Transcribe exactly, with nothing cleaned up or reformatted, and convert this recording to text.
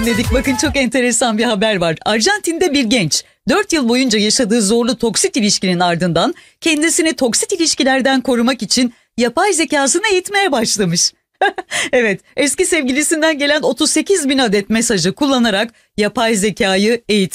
dinledik. Bakın çok enteresan bir haber var. Arjantin'de bir genç dört yıl boyunca yaşadığı zorlu toksit ilişkinin ardından kendisini toksit ilişkilerden korumak için yapay zekasını eğitmeye başlamış. Evet, eski sevgilisinden gelen otuz sekiz bin adet mesajı kullanarak yapay zekayı eğitmiş.